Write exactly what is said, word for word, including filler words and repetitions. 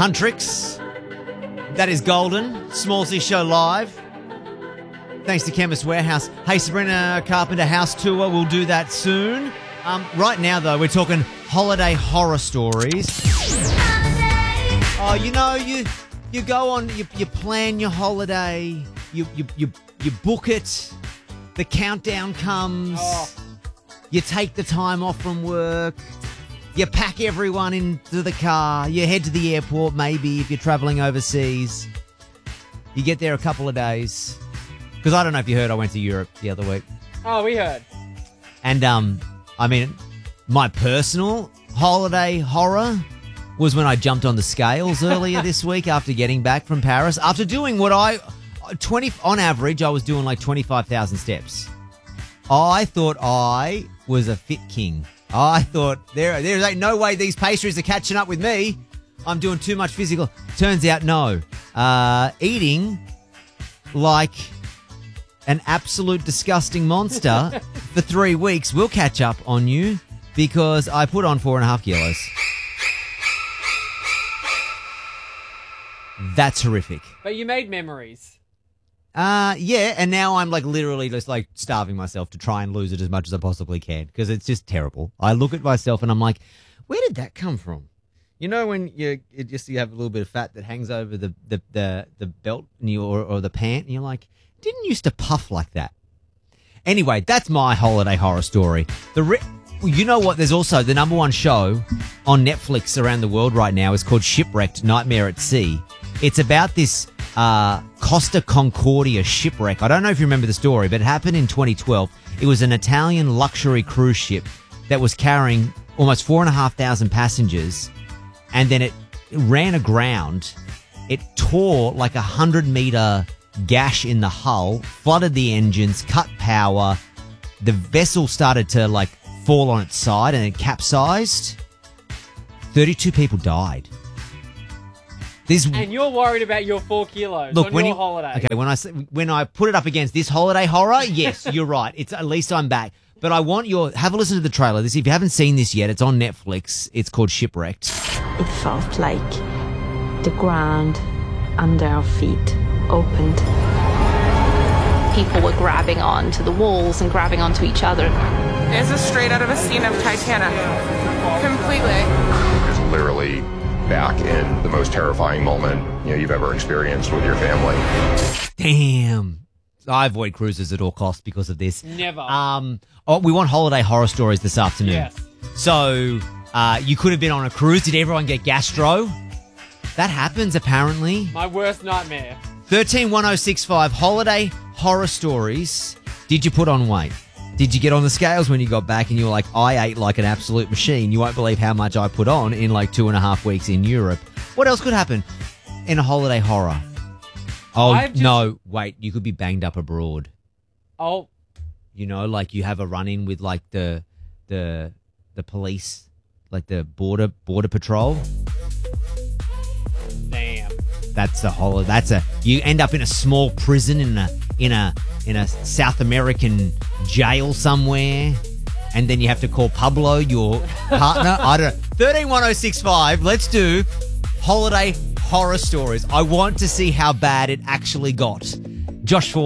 Huntrix. That is Golden. Smallsy Show live. Thanks to Chemist Warehouse. Hey, Sabrina Carpenter house tour. We'll do that soon. Um, right now, though, we're talking holiday horror stories. Oh, you know, you you go on, you, you plan your holiday, you you you you book it. The countdown comes. Oh. You take the time off from work. You pack everyone into the car. You head to the airport, maybe, if you're traveling overseas. You get there a couple of days. Because I don't know if you heard, I went to Europe the other week. Oh, we heard. And, um, I mean, my personal holiday horror was when I jumped on the scales earlier this week after getting back from Paris. After doing what I... twenty on average, I was doing like twenty-five thousand steps. I thought I was a fit king. I thought there, there's ain't no way these pastries are catching up with me. I'm doing too much physical. Turns out, no. Uh, eating like an absolute disgusting monster for three weeks will catch up on you because I put on four and a half kilos. That's horrific. But you made memories. Uh, yeah, and now I'm like literally just like starving myself to try and lose it as much as I possibly can because it's just terrible. I look at myself and I'm like, where did that come from? You know when you it just you have a little bit of fat that hangs over the the the, the belt and you, or, or the pant and you're like, didn't used to puff like that. Anyway, that's my holiday horror story. The re- you know what? There's also the number one show on Netflix around the world right now is called Shipwrecked: Nightmare at Sea. It's about this uh, Costa Concordia shipwreck. I don't know if you remember the story, but it happened in twenty twelve. It was an Italian luxury cruise ship that was carrying almost four and a half thousand passengers, and then it ran aground. It tore like a hundred meter gash in the hull, flooded the engines, cut power. The vessel started to like fall on its side and it capsized. thirty-two people died. This, and you're worried about your four kilos look, on when your you, holiday. Okay, when I when I put it up against this holiday horror, yes, you're right. It's at least I'm back. But I want your have a listen to the trailer. This if you haven't seen this yet, it's on Netflix. It's called Shipwrecked. It felt like the ground under our feet opened. People were grabbing onto the walls and grabbing onto each other. This is straight out of a scene of Titanic. Completely. It's literally back in the most terrifying moment you know you've ever experienced with your family. Damn. I avoid cruises at all costs because of this. Never. Um, oh, we want holiday horror stories this afternoon. Yes. So uh, you could have been on a cruise. Did everyone get gastro? That happens apparently. My worst nightmare. thirteen one oh six five holiday horror stories. Did you put on weight? Did you get on the scales when you got back and you were like, I ate like an absolute machine. You won't believe how much I put on in like two and a half weeks in Europe. What else could happen in a holiday horror? Oh, I've just- no. Wait, you could be banged up abroad. Oh, You know, like you have a run-in with like the the the police, like the border border patrol. damn. That's a holiday. That's a you end up in a small prison in a in a in a South American jail somewhere, and then you have to call Pablo, your partner. I don't know. thirteen one oh six five. Let's do holiday horror stories. I want to see how bad it actually got. Josh Ford.